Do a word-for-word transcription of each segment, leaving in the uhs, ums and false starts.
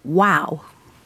Wow.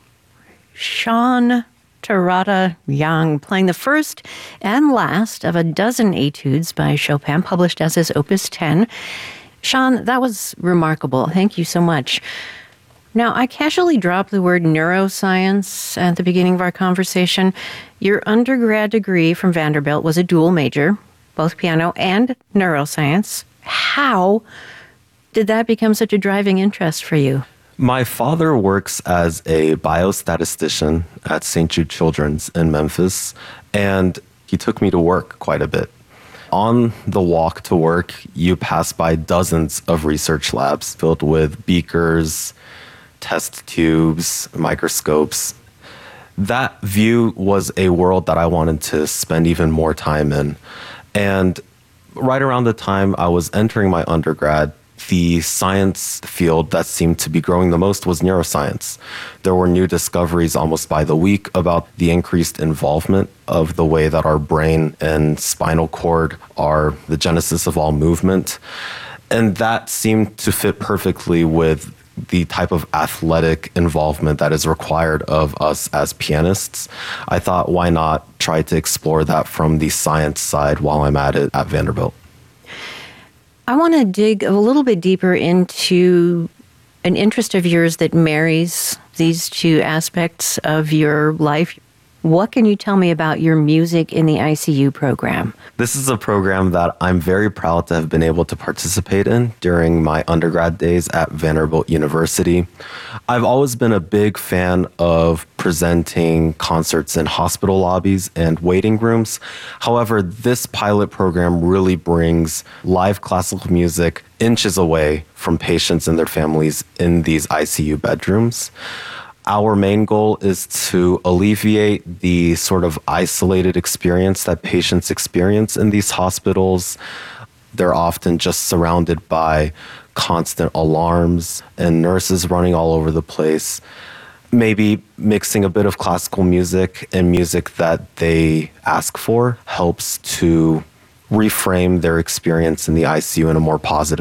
Sean Terada Young, playing the first and last of a dozen etudes by Chopin, published as his Opus ten. Sean, that was remarkable. Thank you so much. Now, I casually dropped the word neuroscience at the beginning of our conversation. Your undergrad degree from Vanderbilt was a dual major, both piano and neuroscience. How did that become such a driving interest for you? My father works as a biostatistician at Saint Jude Children's in Memphis, and he took me to work quite a bit. On the walk to work, you pass by dozens of research labs filled with beakers, test tubes, microscopes. That view was a world that I wanted to spend even more time in. And right around the time I was entering my undergrad, the science field that seemed to be growing the most was neuroscience. There were new discoveries almost by the week about the increased involvement of the way that our brain and spinal cord are the genesis of all movement. And that seemed to fit perfectly with the type of athletic involvement that is required of us as pianists. I thought, why not try to explore that from the science side while I'm at it at Vanderbilt? I want to dig a little bit deeper into an interest of yours that marries these two aspects of your life. What can you tell me about your music in the I C U program? This is a program that I'm very proud to have been able to participate in during my undergrad days at Vanderbilt University. I've always been a big fan of presenting concerts in hospital lobbies and waiting rooms. However, this pilot program really brings live classical music inches away from patients and their families in these I C U bedrooms. Our main goal is to alleviate the sort of isolated experience that patients experience in these hospitals. They're often just surrounded by constant alarms and nurses running all over the place. Maybe mixing a bit of classical music and music that they ask for helps to reframe their experience in the I C U in a more positive